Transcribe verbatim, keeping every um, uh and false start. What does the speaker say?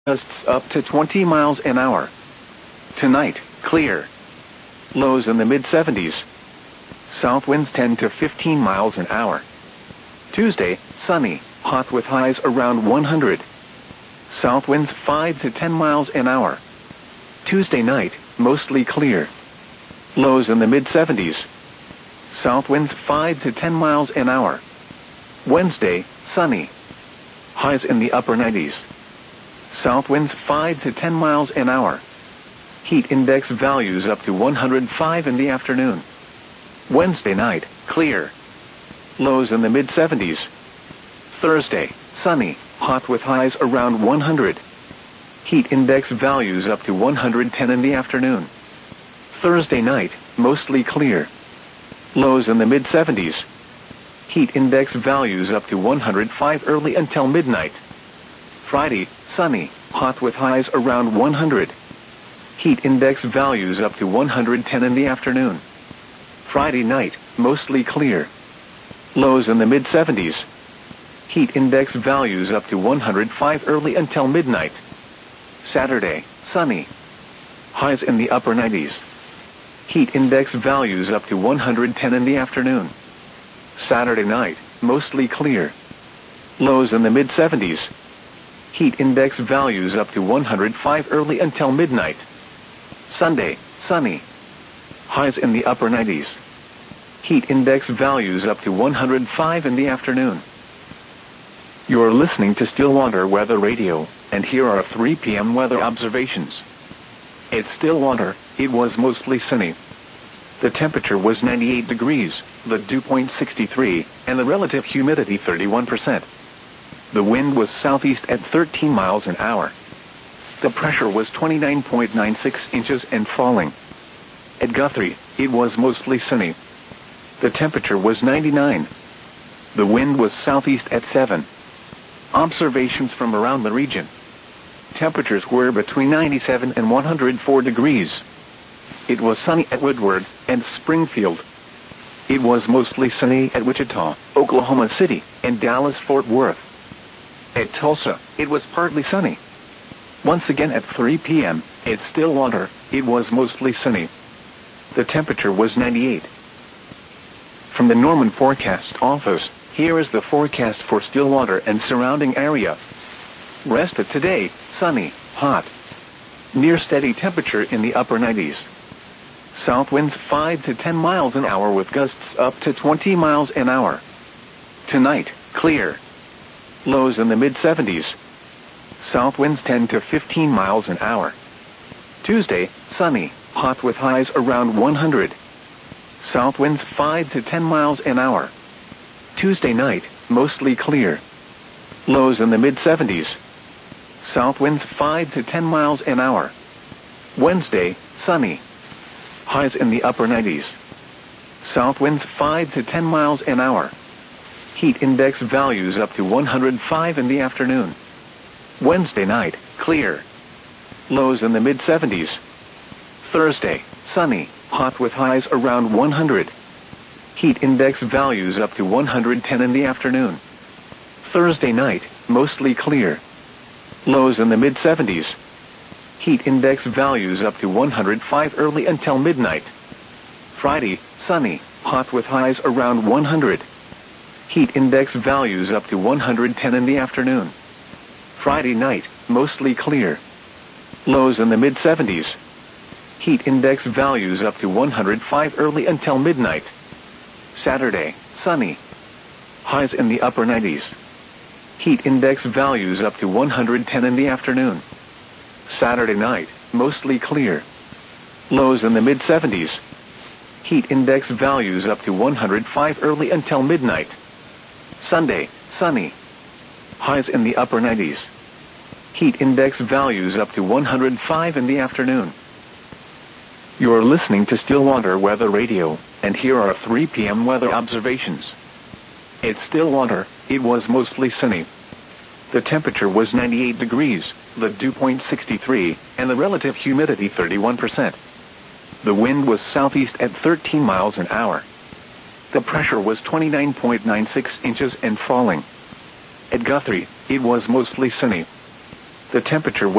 gusts up to twenty miles an hour. Tonight, clear. Lows in the mid seventies. South winds ten to fifteen miles an hour. Tuesday, sunny, hot with highs around one hundred. South winds five to ten miles an hour. Tuesday night, mostly clear. Lows in the mid seventies. South winds five to ten miles an hour. Wednesday, sunny. Highs in the upper nineties. South winds five to ten miles an hour. Heat index values up to one hundred five in the afternoon. Wednesday night, clear. Lows in the mid seventies. Thursday, sunny, hot with highs around one hundred. Heat index values up to one hundred ten in the afternoon. Thursday night, mostly clear. Lows in the mid seventies. Heat index values up to one hundred five early until midnight. Friday, sunny, hot with highs around one hundred. Heat index values up to one hundred ten in the afternoon. Friday night, mostly clear. Lows in the mid seventies. Heat index values up to one hundred five early until midnight. Saturday, sunny. Highs in the upper nineties. Heat index values up to one hundred ten in the afternoon. Saturday night, mostly clear. Lows in the mid seventies. Heat index values up to one hundred five early until midnight. Sunday, sunny. Highs in the upper nineties. Heat index values up to one hundred five in the afternoon. You're listening to Stillwater Weather Radio, and here are three p m weather observations. At Stillwater, it was mostly sunny. The temperature was ninety-eight degrees, the dew point sixty-three, and the relative humidity thirty-one percent. The wind was southeast at thirteen miles an hour. The pressure was twenty-nine point nine six inches and falling. At Guthrie, it was mostly sunny. The temperature was ninety-nine. The wind was southeast at seven. Observations from around the region. Temperatures were between ninety-seven and one hundred four degrees. It was sunny at Woodward and Springfield. It was mostly sunny at Wichita, Oklahoma City, and Dallas-Fort Worth. At Tulsa, it was partly sunny. Once again at three p m, at Stillwater, it was mostly sunny. The temperature was ninety-eight. From the Norman Forecast Office, here is the forecast for Stillwater and surrounding area. Rest of today, sunny, hot. Near steady temperature in the upper nineties. South winds five to ten miles an hour with gusts up to twenty miles an hour. Tonight, clear. Lows in the mid seventies. South winds ten to fifteen miles an hour. Tuesday, sunny, hot with highs around one hundred. South winds five to ten miles an hour. Tuesday night, mostly clear. Lows in the mid seventies. South winds five to ten miles an hour. Wednesday, sunny. Highs in the upper nineties. South winds five to ten miles an hour. Heat index values up to one hundred five in the afternoon. Wednesday night, clear. Lows in the mid seventies. Thursday, sunny, hot with highs around one hundred. Heat index values up to one hundred ten in the afternoon. Thursday night, mostly clear. Lows in the mid seventies. Heat index values up to one hundred five early until midnight. Friday, sunny, hot with highs around one hundred. Heat index values up to one hundred ten in the afternoon. Friday night, mostly clear. Lows in the mid seventies. Heat index values up to one hundred five early until midnight. Saturday, sunny. Highs in the upper nineties. Heat index values up to one hundred ten in the afternoon. Saturday night, mostly clear. Lows in the mid seventies. Heat index values up to one hundred five early until midnight. Sunday, sunny. Highs in the upper nineties. Heat index values up to one hundred five in the afternoon. You're listening to Stillwater Weather Radio, and here are three p m weather observations. At Stillwater, it was mostly sunny. The temperature was ninety-eight degrees, the dew point sixty-three, and the relative humidity thirty-one percent. The wind was southeast at thirteen miles an hour. The pressure was twenty-nine point nine six inches and falling. At Guthrie, it was mostly sunny. The temperature was